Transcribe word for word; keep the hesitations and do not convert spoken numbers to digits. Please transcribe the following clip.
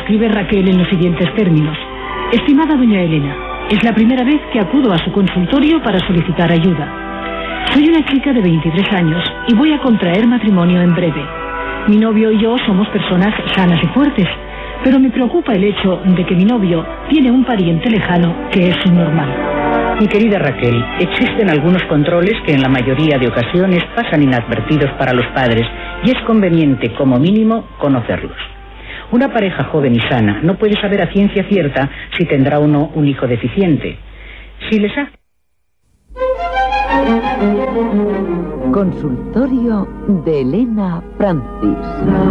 escribe Raquel en los siguientes términos. Estimada doña Elena, es la primera vez que acudo a su consultorio para solicitar ayuda. Soy una chica de veintitrés años y voy a contraer matrimonio en breve. Mi novio y yo somos personas sanas y fuertes, pero me preocupa el hecho de que mi novio tiene un pariente lejano que es subnormal. Mi querida Raquel, existen algunos controles que en la mayoría de ocasiones pasan inadvertidos para los padres y es conveniente, como mínimo, conocerlos. Una pareja joven y sana no puede saber a ciencia cierta si tendrá o no un hijo deficiente. Si les ha... Consultorio de Elena Francis.